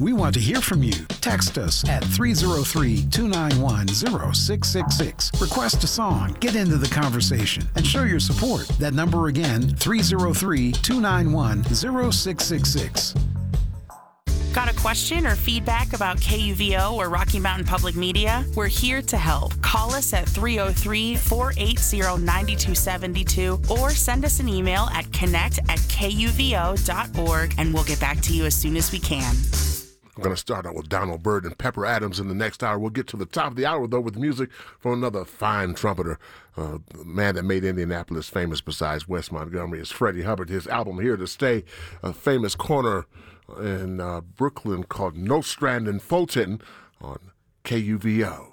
We want to hear from you. Text us at 303-291-0666. Request a song, get into the conversation, and show your support. That number again, 303-291-0666. Got a question or feedback about KUVO or Rocky Mountain Public Media? We're here to help. Call us at 303-480-9272 or send us an email at connect@kuvo.org and we'll get back to you as soon as we can. I'm going to start out with Donald Byrd and Pepper Adams in the next hour. We'll get to the top of the hour, though, with music from another fine trumpeter, the man that made Indianapolis famous besides Wes Montgomery is Freddie Hubbard. His album, Here to Stay, a famous corner in Brooklyn called Nostrand and Fulton on KUVO.